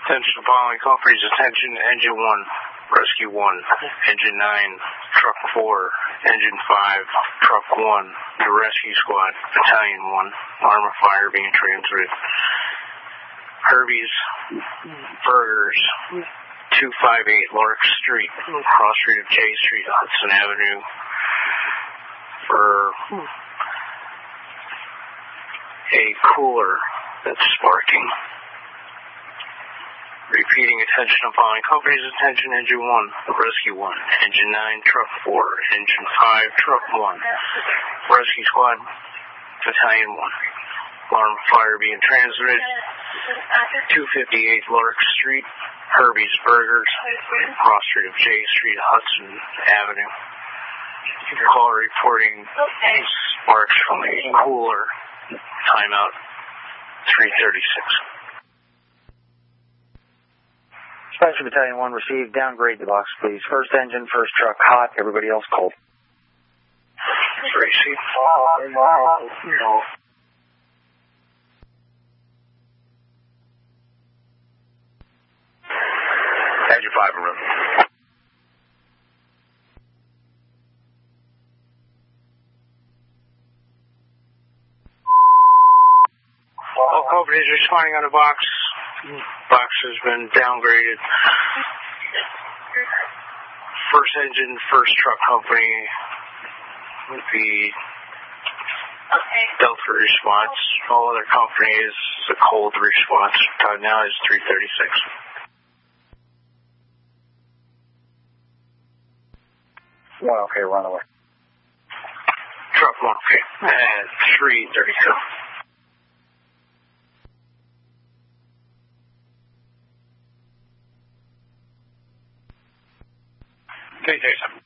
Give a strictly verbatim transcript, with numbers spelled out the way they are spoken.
Attention to following companies. Attention, engine one, rescue one, engine nine, truck four, engine five, truck one, the rescue squad, battalion one, alarm of fire being transmitted. Herbie's Burgers, two fifty-eight Lark Street, cross street of J Street, Hudson Avenue, for a cooler that's sparking. Repeating, attention to following companies. Attention, engine one, rescue one, engine nine, truck four, engine five, truck one, rescue squad, battalion one, alarm of fire being transmitted. two fifty-eight Lark Street, Herbie's Burgers, cross street of J Street, Hudson Avenue. Call reporting sparks from a cooler. Timeout three thirty-six. Special Battalion one received. Downgrade the box, please. First engine, first truck hot, everybody else cold. Tracy. Engine five in room. All companies responding on the box. Box has been downgraded. First engine, first truck company would be Delta response. All other companies, the cold response. Time now is three thirty-six. One okay, run away. Truck one okay. And three thirty-two. Okay, Jason.